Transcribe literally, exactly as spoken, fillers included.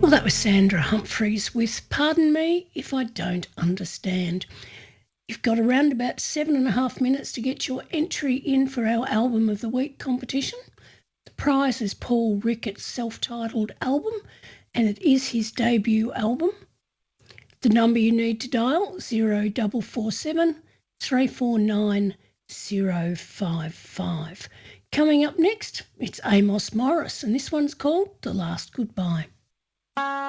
Well, that was Sandra Humphreys with Pardon Me If I Don't Understand. You've got around about seven and a half minutes to get your entry in for our Album of the Week competition. The prize is Paul Ricketts' self-titled album, and it is his debut album. The number you need to dial, zero four four seven, three four nine, zero five five. Coming up next, it's Amos Morris, and this one's called The Last Goodbye.